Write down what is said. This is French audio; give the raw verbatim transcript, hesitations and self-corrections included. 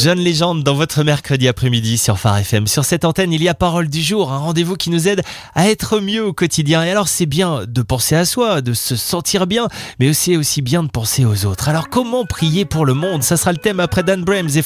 John Legend dans votre mercredi après-midi sur Phare F M. Sur cette antenne, il y a Parole du jour, un rendez-vous qui nous aide à être mieux au quotidien. Et alors, c'est bien de penser à soi, de se sentir bien, mais aussi, aussi bien de penser aux autres. Alors, comment prier pour le monde ? Ça sera le thème après Dan Brahms et